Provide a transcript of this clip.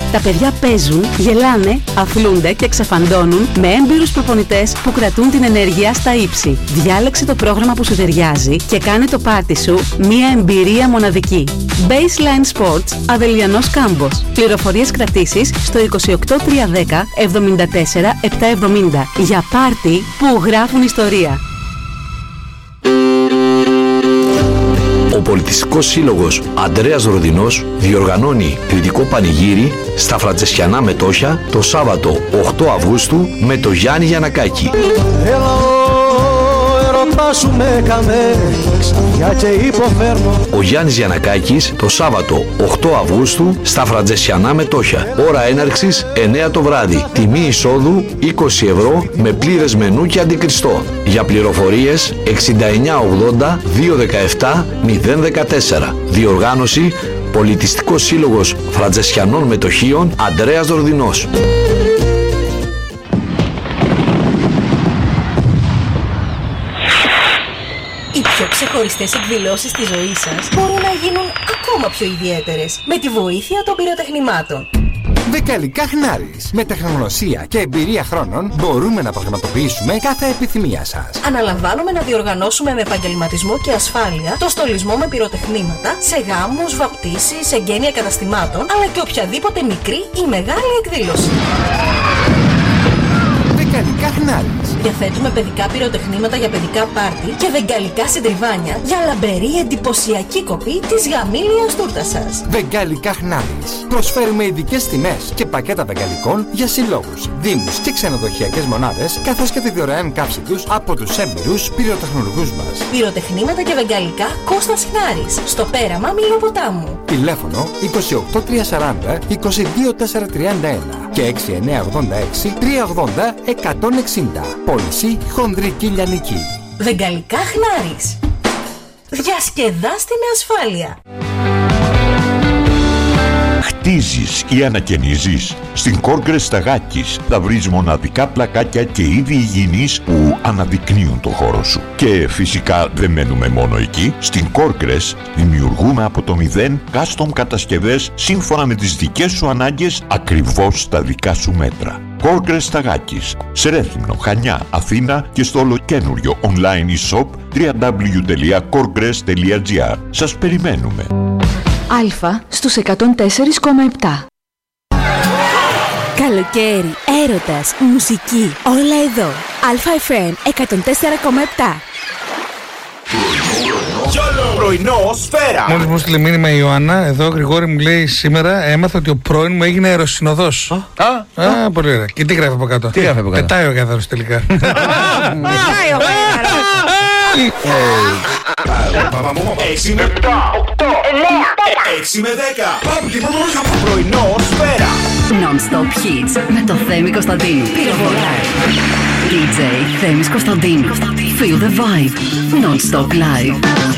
Τα παιδιά παίζουν, γελάνε, αθλούνται και εξαφαντώνουν με έμπειρους προπονητές που κρατούν την ενέργεια στα ύψη. Διάλεξε το πρόγραμμα που σου ταιριάζει και κάνε το πάρτι σου μια εμπειρία μοναδική. Baseline Sports, Αδελιανός Κάμπος. Πληροφορίες κρατήσεις στο 28310 74 770 για πάρτι που γράφουν ιστορία. Ο Πολιτιστικός Σύλλογος Ανδρέας Ροδινός διοργανώνει ποιητικό πανηγύρι στα Φραντσεσιανά Μετόχια το Σάββατο 8 Αυγούστου με το Γιάννη Γιαννακάκη. Ο Γιάννης Γιαννακάκης το Σάββατο 8 Αυγούστου στα Φραντζεσιανά Μετόχια. Ώρα έναρξης 9 το βράδυ. Τιμή εισόδου 20 ευρώ με πλήρες μενού και αντικριστό. Για πληροφορίες 6980 217 014. Διοργάνωση Πολιτιστικός Σύλλογος Φραντζεσιανών Μετοχίων Ανδρέας Ροδινός. Οι πιο ξεχωριστές εκδηλώσεις της ζωής σας μπορούν να γίνουν ακόμα πιο ιδιαίτερες με τη βοήθεια των πυροτεχνημάτων. Δεκαλικά Χνάρης. Με τεχνογνωσία και εμπειρία χρόνων μπορούμε να πραγματοποιήσουμε κάθε επιθυμία σας. Αναλαμβάνουμε να διοργανώσουμε με επαγγελματισμό και ασφάλεια το στολισμό με πυροτεχνήματα σε γάμους, βαπτίσεις, εγγένεια καταστημάτων, αλλά και οποιαδήποτε μικρή ή μεγάλη εκδήλωση. Βεγγαλικά Χνάρης. Διαθέτουμε παιδικά πυροτεχνήματα για παιδικά πάρτι και βεγγαλικά συντριβάνια για λαμπερή εντυπωσιακή κοπή της γαμήλιας τούρτας σας. Βεγγαλικά Χνάρης. Προσφέρουμε ειδικές τιμές και πακέτα βεγγαλικών για συλλόγους, δήμους και ξενοδοχειακές μονάδες, καθώς και τη δωρεάν καύση τους από τους έμπειρους πυροτεχνουργούς μας. Πυροτεχνήματα και βεγγαλικά Κώστας Χνάρης. Στο πέραμα Μιλοποτάμου. Τηλέφωνο 28340 22431 και 6986 380 160. Πώληση χονδρική λιανική. Βεγγαλικά Χνάρης. Διασκεδάστε με ασφάλεια. Χτίζεις ή ανακαινίζεις? Στην Corgres Σταγάκης θα βρεις μοναδικά πλακάκια και είδη υγιεινής που αναδεικνύουν το χώρο σου. Και φυσικά δεν μένουμε μόνο εκεί. Στην Corgres δημιουργούμε από το μηδέν custom κατασκευές σύμφωνα με τις δικές σου ανάγκες, ακριβώς στα δικά σου μέτρα. Corgres Σταγάκης, σε Ρέθυμνο, Χανιά, Αθήνα και στο ολοκένουργιο online e-shop www.corgres.gr. Σας περιμένουμε. Αλφα στους 104,7. Καλοκαίρι, έρωτας, μουσική, όλα εδώ. Αλφα FM 104,7. Πρωινό Σφαίρα. Μόλις μου στείλε μήνυμα η Ιωάννα, εδώ ο Γρηγόρη μου λέει σήμερα έμαθα ότι ο πρώην μου έγινε αεροσυνοδός. Πολύ ωραία. Και τι γράφει από κάτω? Πετάει ο Κάθαρος τελικά. Πετάει ο Κάθαρος. 6 με 7, 8, 9, 6 με 10. Πρωινό Σφαίρα. Non-stop hits με το Θέμη Κωνσταντίνου. Πυροβολάει. DJ Θέμης Κωνσταντίνου. Feel the vibe. Non-stop live.